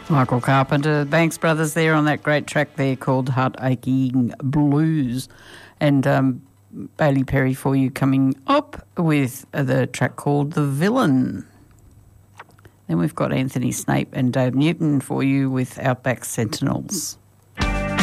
Michael Carpenter, Banks Brothers there on that great track there called Heart Aching Blues. And Bailey Perry for you coming up with the track called The Villain. Then we've got Anthony Snape and Dave Newton for you with Outback Sentinels.